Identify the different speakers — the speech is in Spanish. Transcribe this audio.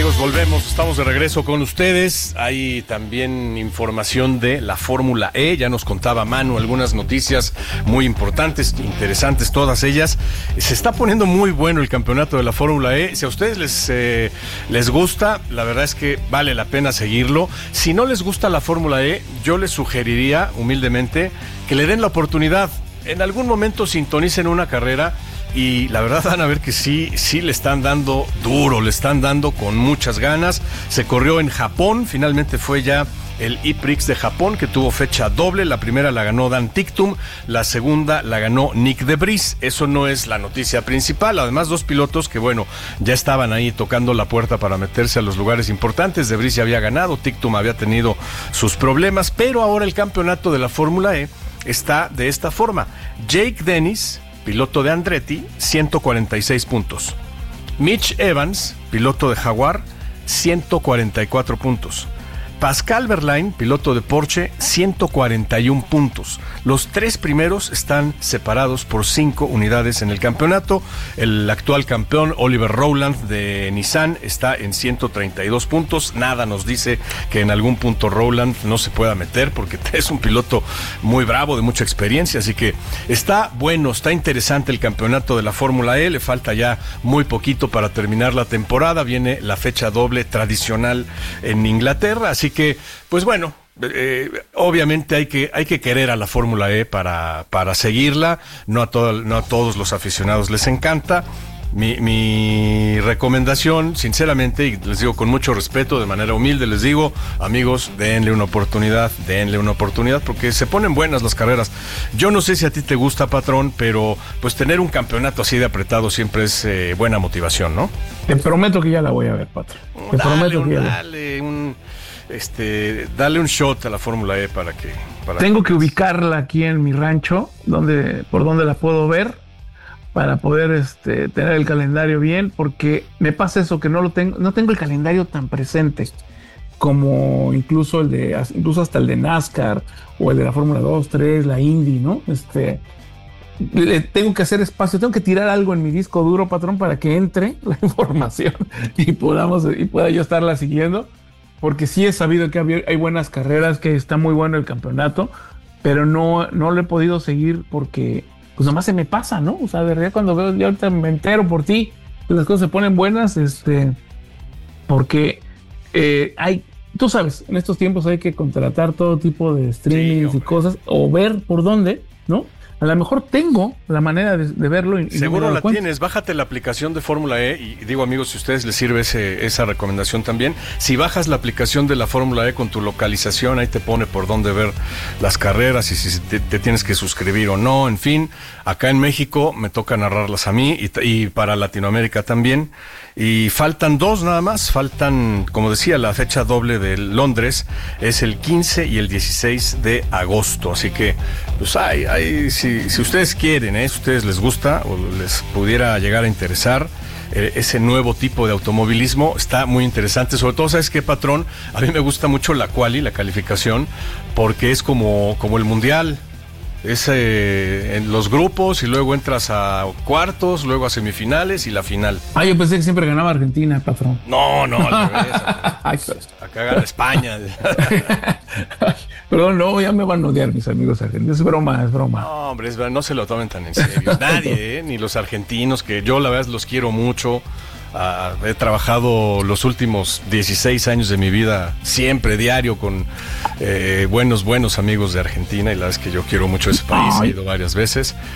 Speaker 1: amigos? Volvemos, estamos de regreso con ustedes. Hay también información de la Fórmula E. Ya nos contaba Manu algunas noticias muy importantes, interesantes todas ellas. Se está poniendo muy bueno el campeonato de la Fórmula E. Si a ustedes les gusta, la verdad es que vale la pena seguirlo. Si no les gusta la Fórmula E, yo les sugeriría humildemente que le den la oportunidad. En algún momento sintonicen una carrera y la verdad van a ver que sí le están dando duro, le están dando con muchas ganas. Se corrió en Japón, finalmente fue ya el E-Prix de Japón, que tuvo fecha doble. La primera la ganó Dan Ticktum, la segunda la ganó Nick de Vries. Eso no es la noticia principal. Además, dos pilotos que, bueno, ya estaban ahí tocando la puerta para meterse a los lugares importantes. De Vries ya había ganado, Ticktum había tenido sus problemas, pero ahora el campeonato de la Fórmula E está de esta forma. Jake Dennis, piloto de Andretti, 146 puntos. Mitch Evans, piloto de Jaguar, 144 puntos. Pascal Wehrlein, piloto de Porsche, 141 puntos. Los tres primeros están separados por 5 unidades en el campeonato. El actual campeón, Oliver Rowland de Nissan, está en 132 puntos. Nada nos dice que en algún punto Rowland no se pueda meter, porque es un piloto muy bravo, de mucha experiencia. Así que está bueno, está interesante el campeonato de la Fórmula E. Le falta ya muy poquito para terminar la temporada. Viene la fecha doble tradicional en Inglaterra. Así que, pues bueno, obviamente hay que querer a la Fórmula E para seguirla. No a todos los aficionados les encanta. Mi recomendación, sinceramente, y les digo con mucho respeto, de manera humilde, les digo, amigos, denle una oportunidad, porque se ponen buenas las carreras. Yo no sé si a ti te gusta, patrón, pero pues tener un campeonato así de apretado siempre es buena motivación, ¿no?
Speaker 2: Te prometo que ya la voy a ver, patrón.
Speaker 1: Dale un shot a la Fórmula E para que...
Speaker 2: Tengo que ubicarla aquí en mi rancho, por donde la puedo ver, para poder tener el calendario bien, porque me pasa eso, que no tengo el calendario tan presente como incluso hasta el de NASCAR o el de la Fórmula 2, 3, la Indy, ¿no? Tengo que hacer espacio, tengo que tirar algo en mi disco duro, patrón, para que entre la información y pueda yo estarla siguiendo. Porque sí he sabido que hay buenas carreras, que está muy bueno el campeonato, pero no lo he podido seguir porque pues nomás se me pasa, ¿no? O sea, de verdad cuando veo, yo ahorita me entero por ti, que las cosas se ponen buenas, porque tú sabes, en estos tiempos hay que contratar todo tipo de streamings y cosas, o ver por dónde, ¿no? A lo mejor tengo la manera de verlo.
Speaker 1: Seguro la tienes. Bájate la aplicación de Fórmula E. Y digo, amigos, si a ustedes les sirve esa recomendación también, si bajas la aplicación de la Fórmula E con tu localización, ahí te pone por dónde ver las carreras y si te tienes que suscribir o no. En fin, acá en México me toca narrarlas a mí y para Latinoamérica también. Y faltan 2 nada más. Faltan, como decía, la fecha doble de Londres es el 15 y el 16 de agosto. Así que, pues si ustedes quieren, si a ustedes les gusta o les pudiera llegar a interesar ese nuevo tipo de automovilismo, está muy interesante. Sobre todo, ¿sabes qué, patrón? A mí me gusta mucho la calificación, porque es como el mundial. Es en los grupos y luego entras a cuartos, luego a semifinales y la final.
Speaker 2: Yo pensé que siempre ganaba Argentina, patrón.
Speaker 1: No, al revés. Acá gana España.
Speaker 2: Perdón, no, ya me van a odiar mis amigos argentinos. Es broma.
Speaker 1: No, hombre, no se lo tomen tan en serio. Nadie, ni los argentinos, que yo la verdad los quiero mucho. He trabajado los últimos 16 años de mi vida siempre, diario, con buenos amigos de Argentina, y la verdad es que yo quiero mucho ese país, he ido varias veces.